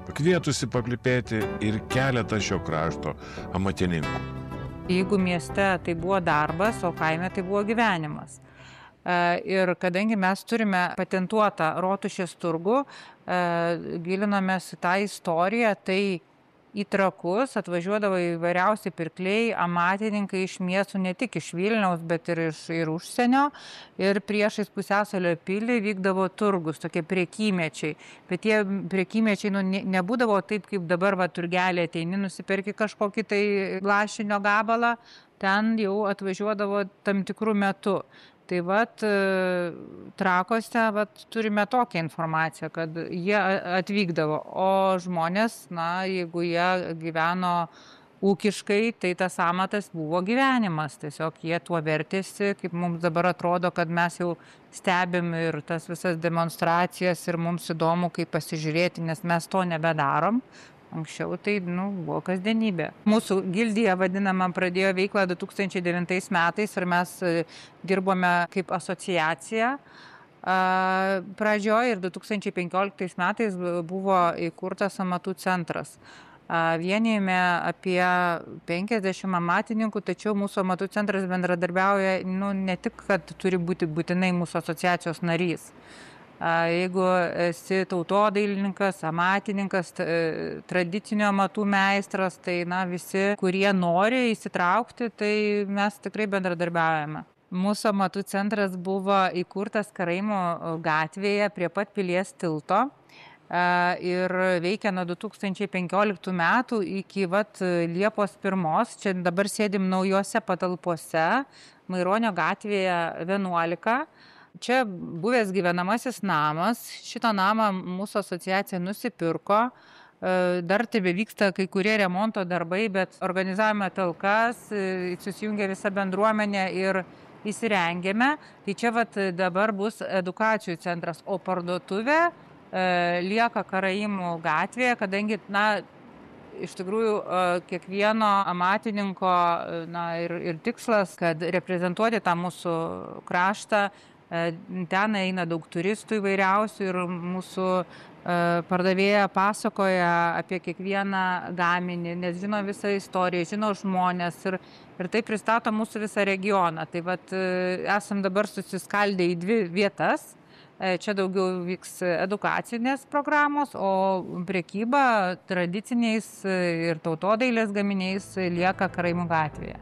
pakvietusi paklipėti ir keletą šio krašto amatininkų. Jeigu mieste tai buvo darbas, o kaime tai buvo gyvenimas. Ir kadangi mes turime patentuotą Rotušės turgų, gilinomės į tą istoriją, tai į Trakus atvažiuodavo įvairiausi pirkliai, amatininkai iš miestų, ne tik iš Vilniaus, bet ir užsienio. Ir priešais Pusiasalio pilį vykdavo turgus, tokie prekymečiai. Bet tie prekymečiai nebūdavo taip, kaip dabar turgelė ateini, nusiperki kažkokį tai lašinio gabalą, ten jau atvažiuodavo tam tikrų metų. Tai Trakuose turime tokią informaciją, kad jie atvykdavo, o žmonės, jeigu jie gyveno ūkiškai, tai tas amatas buvo gyvenimas, tiesiog jie tuo vertėsi, kaip mums dabar atrodo, kad mes jau stebim ir tas visas demonstracijas ir mums įdomu, kaip pasižiūrėti, nes mes to nebedarom. Anksčiau tai buvo kasdienybė. Mūsų gildija vadinama pradėjo veiklą 2009 metais ir mes dirbome kaip asociacija pradžioje ir 2015 metais buvo įkurtas amatų centras. Vienijame apie 50 amatininkų, tačiau mūsų amatų centras bendradarbiauja ne tik, kad turi būti būtinai mūsų asociacijos narys. Jeigu esi tautodailininkas, amatininkas, tradicinio amatų meistras, tai visi, kurie nori įsitraukti, tai mes tikrai bendradarbiaujame. Mūsų amatų centras buvo įkurtas Karaimų gatvėje prie pat Pilies tilto ir veikia nuo 2015 metų iki Liepos 1. Čia dabar sėdim naujose patalpose, Maironio gatvėje 11. Čia buvęs gyvenamasis namas, šitą namą mūsų asociacija nusipirko, dar tebevyksta kai kurie remonto darbai, bet organizavome talkas, susijungė visa bendruomenė ir įsirengėme. Tai čia dabar bus edukacijų centras, o parduotuvė lieka Karaimų gatvėje, kadangi iš tikrųjų kiekvieno amatininko ir tikslas, kad reprezentuoti tą mūsų kraštą. Ten eina daug turistų įvairiausių ir mūsų pardavėja pasakoja apie kiekvieną gaminį, nes žino visą istoriją, žino žmonės ir tai pristato mūsų visą regioną. Tai esam dabar susiskaldę į 2 vietas. Čia daugiau vyks edukacinės programos, o prekyba tradiciniais ir tautodailės gaminiais lieka Karaimų gatvėje.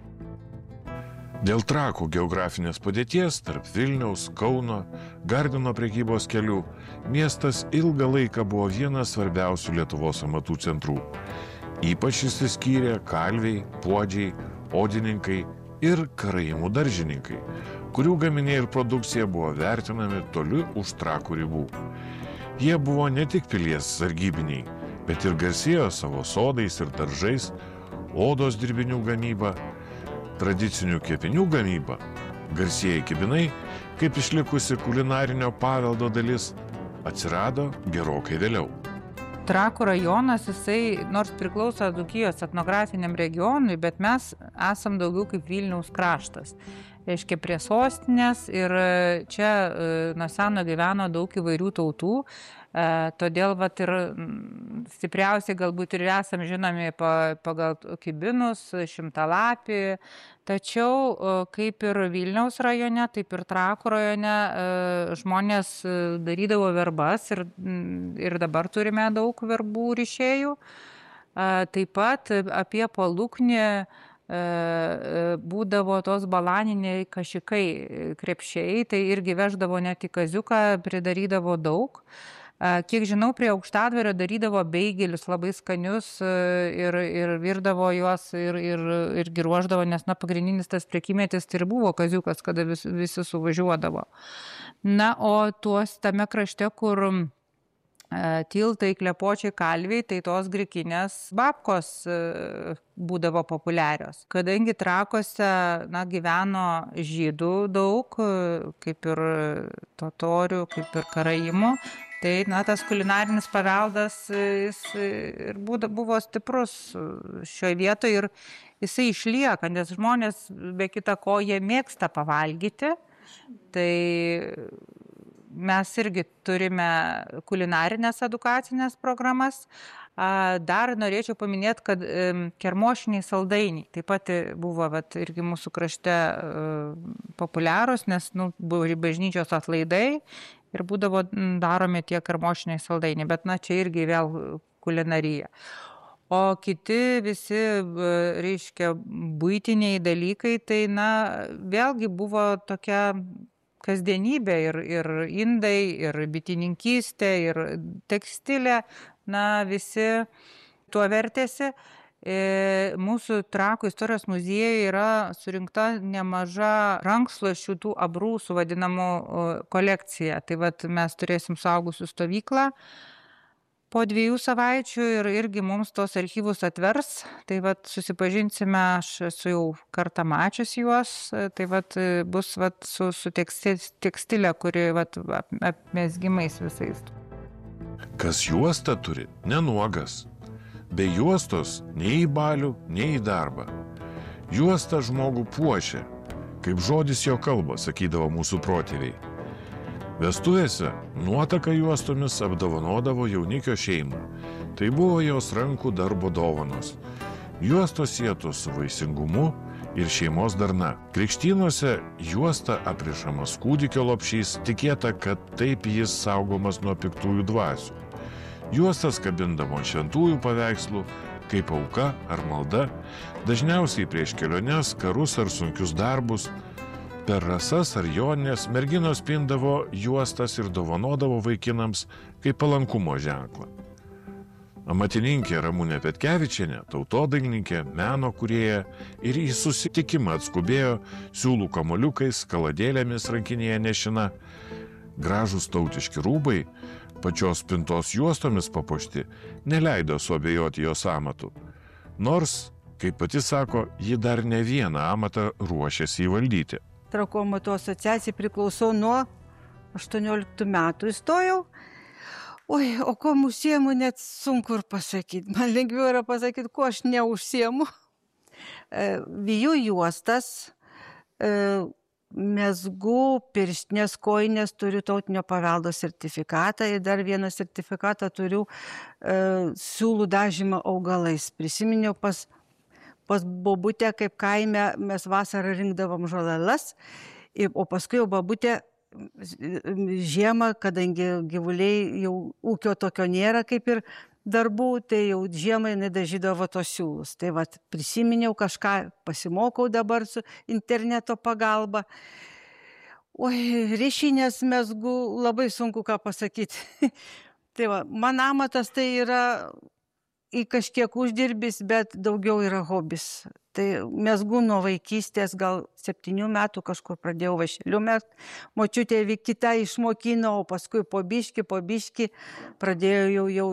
Dėl Trakų geografinės padėties tarp Vilniaus, Kauno, Gardino prekybos kelių, miestas ilgą laiką buvo vienas svarbiausių Lietuvos amatų centrų. Ypač išsiskyrė kalviai, puodžiai, odininkai ir karaimų daržininkai, kurių gaminiai ir produkcija buvo vertinami toli už Trakų ribų. Jie buvo ne tik pilies sargybiniai, bet ir garsėjo savo sodais ir daržais, odos dirbinių gamyba, tradicinių kepinių gamyba, garsieji kibinai, kaip išlikusi kulinarinio paveldo dalis, atsirado gerokai vėliau. Trakų rajonas, jisai nors priklauso Dzūkijos etnografiniam regionui, bet mes esam daugiau kaip Vilniaus kraštas. Reiškia prie sostinės ir čia nuo seno gyveno daug įvairių tautų, todėl ir stipriausiai galbūt ir esam žinomi pagal kibinus, šimtalapį, tačiau kaip ir Vilniaus rajone, taip ir Trakų rajone žmonės darydavo verbas ir dabar turime daug verbų rišėjų. Taip pat apie Paluknį būdavo tos balaniniai kašikai krepšiai, tai irgi veždavo net į kaziuką, pridarydavo daug. Kiek žinau, prie Aukštadvario darydavo beigelius labai skanius ir virdavo juos irgi ruošdavo, nes pagrindinis tas prekymetis tai ir buvo kaziukas, kada visi suvažiuodavo. O tame krašte, kur tiltai, klepočiai, kalviai, tai tos grikinės babkos būdavo populiarios. Kadangi Trakuose gyveno žydų daug, kaip ir totorių, kaip ir karaimų, tai tas kulinarinis paveldas jis ir buvo stiprus šioje vietoje ir jisai išlieka, nes žmonės be kita ko jie mėgsta pavalgyti. Tai mes irgi turime kulinarinės edukacinės programas. Dar norėčiau paminėti, kad kermošiniai saldainiai taip pat buvo irgi mūsų krašte populiarūs, nes buvo bažnyčios atlaidai ir būdavo daromi tie kermošiniai saldainiai, bet čia irgi vėl kulinarija. O kiti visi, reiškia, buitiniai dalykai, tai vėlgi buvo tokia kasdienybė ir indai, ir bitininkystė, ir tekstilė, visi tuo vertėsi. Mūsų Trakų istorijos muziejuje yra surinkta nemaža rankšluosčių tų abrūsų vadinamų kolekcija. Tai mes turėsim suaugusių stovyklą po 2 savaičių ir irgi mums tos archyvus atvers. Tai susipažinsime, aš esu jau kartą mačius juos, tai bus su tekstilė, kuri apmezgimais visais. Kas juostą turi, nenuogas. Be juostos nei į balių, nei į darbą. Juosta žmogų puošia, kaip žodis jo kalba, sakydavo mūsų protėviai. Vestuvėse nuotaką juostomis apdovanodavo jaunikio šeimą. Tai buvo jos rankų darbo dovanos. Juostos sietos su vaisingumu ir šeimos darna. Krikštynuose juosta aprišamas kūdikio lopšys, tikėta, kad taip jis saugomas nuo piktųjų dvasių. Juostas kabindavo ant šventųjų paveikslų, kaip auka ar malda, dažniausiai prieš keliones, karus ar sunkius darbus. Per rasas ar jonines merginos pindavo juostas ir dovanodavo vaikinams kaip palankumo ženklą. Amatininkė Ramunė Petkevičienė, tautodailininkė, meno kūrėja ir į susitikimą atskubėjo siūlų kamuoliukais, kaladėlėmis rankinėje nešina. Gražūs tautiški rūbai, pačios pintos juostomis papuošti, neleido suabejoti jos amatu. Nors, kaip pati sako, ji dar ne vieną amatą ruošiasi įvaldyti. Trakų amatų asociacijai priklausau nuo 18 metų įstojau. O ko užsiemu, net sunku ir pasakyti. Man lengviau yra pasakyti, ko aš neužsiemu. Viju juostas, mezgu pirštinės, kojinės, turiu tautinio paveldo sertifikatą ir dar vieną sertifikatą turiu siūlų dažymą augalais. Prisiminiau pas bobutę, kaip kaime mes vasarą rinkdavom žoleles, o paskui jau bobutė žiemą, kadangi gyvuliai jau ūkio tokio nėra kaip ir darbų, tai jau žiemą jinai dažydavo tos siūlus. Tai prisiminiau kažką, pasimokau dabar su interneto pagalba. Rišinės mezgu, labai sunku ką pasakyti. Tai man amatas tai yra į kažkiek uždirbis, bet daugiau yra hobis. Tai mezgu nuo vaikystės, gal 7 metų kažkur pradėjau vašeliu mezgt. Močiutė kita išmokino, o paskui po biškį pradėjau jau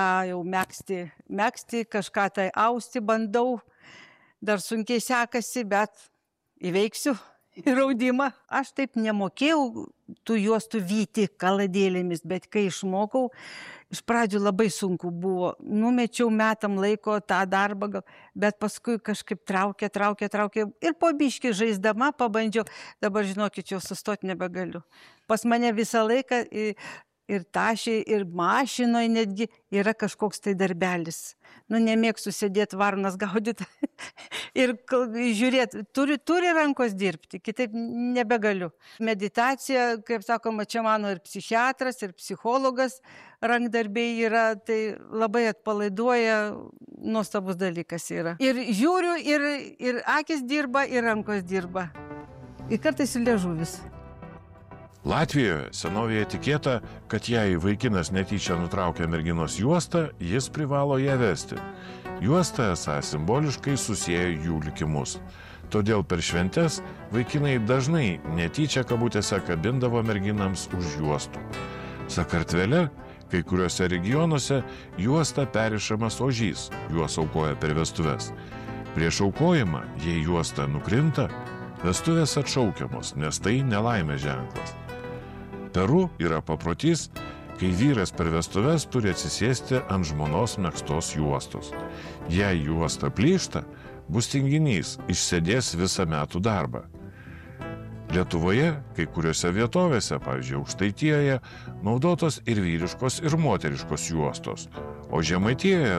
megzti, kažką tai austi bandau. Dar sunkiai sekasi, bet įveiksiu ir audimą. Aš taip nemokėjau tų juostų vyti kaladėlėmis, bet kai išmokau, iš pradžių labai sunku buvo. Numečiau metam laiko tą darbą, bet paskui kažkaip traukė. Ir po biškį žaisdama pabandžiau, dabar žinokit, jau sustoti nebegaliu. Pas mane visą laiką ir tašiai, ir mašinoje netgi yra kažkoks tai darbelis. Nemėgstu sėdėti varnas gaudyti ir žiūrėti. Turi rankos dirbti, kitaip nebegaliu. Meditacija, kaip sakoma, čia mano ir psichiatras, ir psichologas rankdarbiai yra, tai labai atpalaiduoja, nuostabus dalykas yra. Ir žiūriu, ir akis dirba, ir rankos dirba. Ir kartais ir liežuvis. Latvijoje senovėje tikėta, kad jei vaikinas netyčia nutraukia merginos juostą, jis privalo ją vesti. Juosta esą simboliškai susieja jų likimus. Todėl per šventes vaikinai dažnai netyčia kabutėse kabindavo merginams už juostų. Sakartvele, kai kuriuose regionuose, juosta perišamas ožys, juos aukoja per vestuves. Prieš aukojimą, jei juosta nukrinta, vestuvės atšaukiamos, nes tai nelaimės ženklas. Peru yra paprotys, kai vyras per vestuves turi atsisėsti ant žmonos megztos juostos. Jei juosta plyšta, bus tinginys, išsėdės visą metų darbą. Lietuvoje, kai kuriuose vietovėse, pavyzdžiui, Aukštaitijoje, naudotos ir vyriškos, ir moteriškos juostos, o Žemaitijoje